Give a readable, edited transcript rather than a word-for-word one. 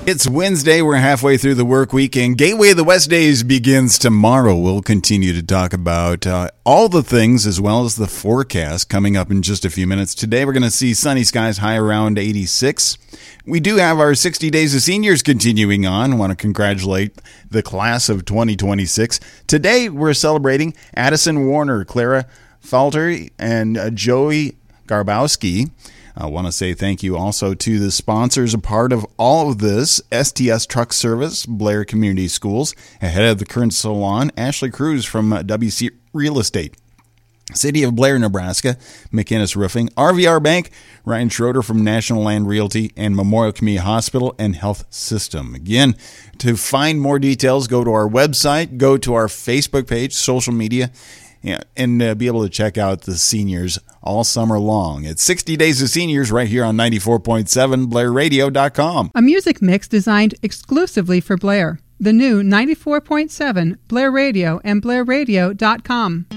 It's Wednesday. We're halfway through the work week, and Gateway of the West Days begins tomorrow. We'll continue to talk about all the things as well as the forecast coming up in just a few minutes. Today, we're going to see sunny skies, high around 86. We do have our 60 Days of Seniors continuing on. I want to congratulate the class of 2026. Today, we're celebrating Addison Warner, Clara Falter, and Joey Garbowski. I want to say thank you also to the sponsors, a part of all of this, STS Truck Service, Blair Community Schools, ahead of the current salon, Ashley Cruz from WC Real Estate, City of Blair, Nebraska, McInnes Roofing, RVR Bank, Ryan Schroeder from National Land Realty, and Memorial Community Hospital and Health System. Again, to find more details, go to our website, go to our Facebook page, social media, and be able to check out the seniors all summer long. It's 60 Days of Seniors right here on 94.7 BlairRadio.com. A music mix designed exclusively for Blair. The new 94.7 Blair Radio and BlairRadio.com.